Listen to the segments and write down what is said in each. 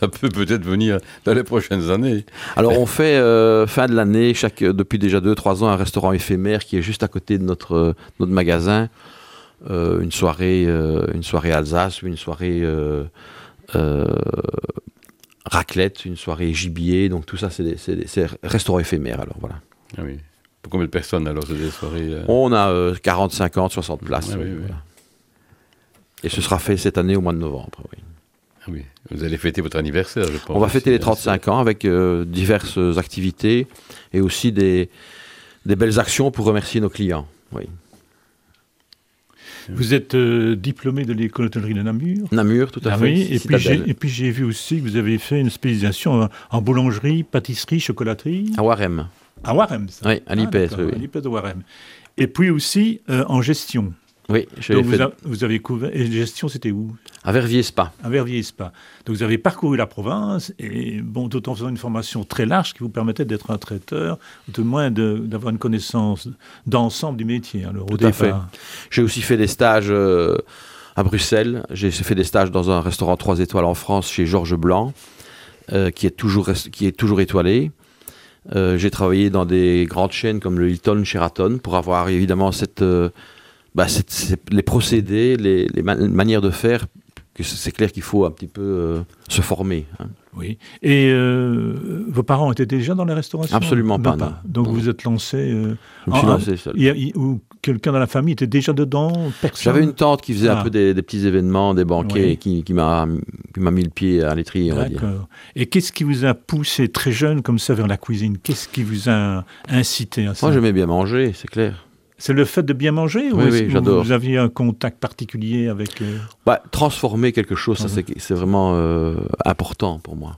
Ça peut peut-être venir dans les prochaines années. Alors on fait fin de l'année, depuis déjà 2-3 ans, un restaurant éphémère qui est juste à côté de notre magasin. Une soirée Alsace, ou une soirée raclette, une soirée gibier. Donc tout ça, c'est restaurant éphémère. Alors voilà. Ah oui. Pour combien de personnes alors, c'est des soirées On a 40, 50, 60 places. Ah oui, oui. Voilà. Et ce sera fait cette année au mois de novembre. Oui. Ah oui. Vous allez fêter votre anniversaire, je pense. On va fêter les 35 ans avec diverses activités et aussi des belles actions pour remercier nos clients. Oui. Vous êtes diplômé de l'école d'hôtellerie de Namur. Namur, tout à fait. Oui, et puis j'ai vu aussi que vous avez fait une spécialisation en boulangerie, pâtisserie, chocolaterie. À Warem. À Warem, ça. Oui, à l'IPS. Oui. À l'IPS de Warem. Et puis aussi en gestion. Oui, donc vous avez couvert. Et gestion, c'était où? À Verviers-Spa. À Verviers-Spa. Donc vous avez parcouru la province, et bon, tout en faisant une formation très large qui vous permettait d'être un traiteur, ou de moins d'avoir une connaissance d'ensemble du métier. Alors, tout à fait. J'ai aussi fait des stages à Bruxelles. J'ai fait des stages dans un restaurant 3 étoiles en France chez Georges Blanc, qui est toujours étoilé. J'ai travaillé dans des grandes chaînes comme le Hilton, Sheraton, pour avoir évidemment les procédés, les manières de faire, que c'est clair qu'il faut un petit peu se former. Hein. Oui. Et vos parents étaient déjà dans la restauration? Absolument pas, non. Donc vous êtes lancé... je me suis lancé seul. Ou quelqu'un dans la famille était déjà dedans? Personne? J'avais une tante qui faisait un peu des petits événements, des banquets, oui. qui m'a mis le pied à l'étrier, on va dire. D'accord. Et qu'est-ce qui vous a poussé très jeune comme ça vers la cuisine? Qu'est-ce qui vous a incité à ça? Moi, j'aimais bien manger, c'est clair. C'est le fait de bien manger? Oui, oui, j'adore. Vous aviez un contact particulier avec... transformer quelque chose, ça c'est vraiment important pour moi.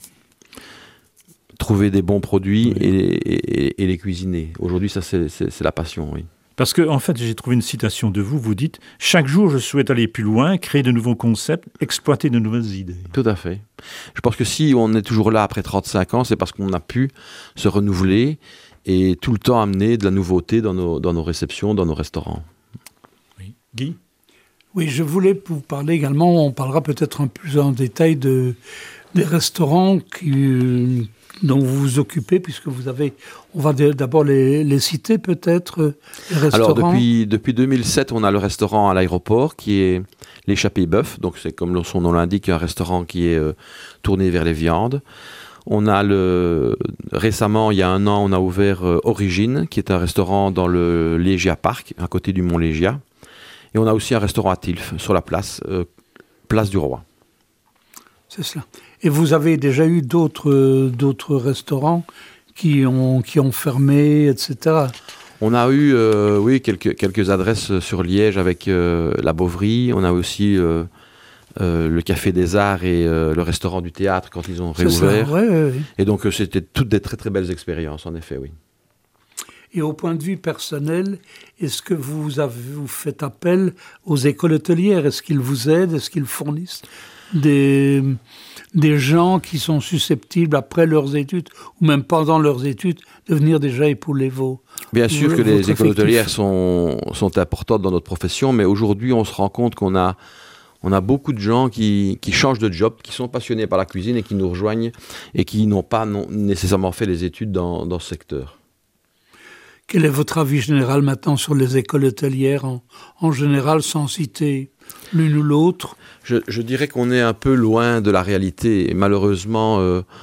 Trouver des bons produits, oui. et les cuisiner. Aujourd'hui, ça c'est la passion, oui. Parce que, en fait, j'ai trouvé une citation de vous. Vous dites « Chaque jour, je souhaite aller plus loin, créer de nouveaux concepts, exploiter de nouvelles idées. » Tout à fait. Je pense que si on est toujours là après 35 ans, c'est parce qu'on a pu se renouveler et tout le temps amener de la nouveauté dans nos réceptions, dans nos restaurants. Oui. Guy? Oui, je voulais vous parler également, on parlera peut-être un peu plus en détail des restaurants dont vous vous occupez, puisque on va d'abord les citer peut-être, les restaurants. Alors depuis 2007, on a le restaurant à l'aéroport qui est l'Échappée Bœuf, donc c'est comme son nom l'indique, un restaurant qui est tourné vers les viandes. On a récemment, il y a 1 an, on a ouvert Origine, qui est un restaurant dans le Légia Park, à côté du Mont Légia. Et on a aussi un restaurant à Tilf, sur la place du Roi. C'est cela. Et vous avez déjà eu d'autres restaurants qui ont fermé, etc. On a eu, oui, quelques adresses sur Liège avec la Bovry. On a aussi le Café des Arts et le restaurant du théâtre quand ils ont réouvert. Ouais. Et donc c'était toutes des très très belles expériences, en effet, oui. Et au point de vue personnel, est-ce que vous faites appel aux écoles hôtelières? Est-ce qu'ils vous aident? Est-ce qu'ils fournissent des gens qui sont susceptibles, après leurs études, ou même pendant leurs études, de venir déjà épauler Bien sûr que les écoles hôtelières sont importantes dans notre profession, mais aujourd'hui, on se rend compte qu'on a beaucoup de gens qui changent de job, qui sont passionnés par la cuisine et qui nous rejoignent et qui n'ont pas nécessairement fait les études dans ce secteur. Quel est votre avis général maintenant sur les écoles hôtelières en général, sans citer l'une ou l'autre? Je dirais qu'on est un peu loin de la réalité. Et malheureusement,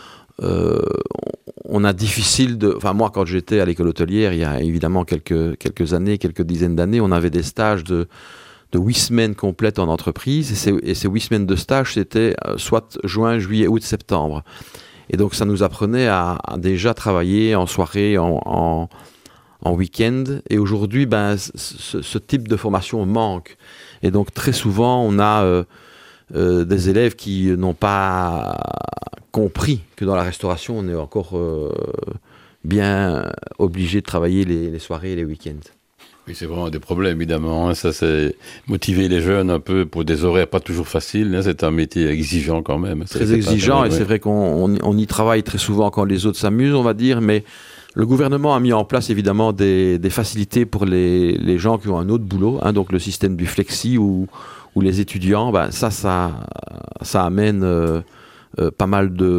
on a difficile de... Enfin, moi, quand j'étais à l'école hôtelière, il y a évidemment quelques années, quelques dizaines d'années, on avait des stages de 8 semaines complètes en entreprise. Et ces 8 semaines de stage, c'était soit juin, juillet, août, septembre. Et donc, ça nous apprenait à déjà travailler en soirée, en week-end. Et aujourd'hui, ce type de formation manque. Et donc, très souvent, on a des élèves qui n'ont pas compris que dans la restauration, on est encore bien obligé de travailler les soirées et les week-ends. Oui, c'est vraiment des problèmes, évidemment. Ça, c'est motiver les jeunes un peu pour des horaires pas toujours faciles. C'est un métier exigeant quand même. Très exigeant, et c'est vrai qu'on y travaille très souvent quand les autres s'amusent, on va dire, mais le gouvernement a mis en place évidemment des facilités pour les gens qui ont un autre boulot, donc le système du flexi ou les étudiants, ça amène pas mal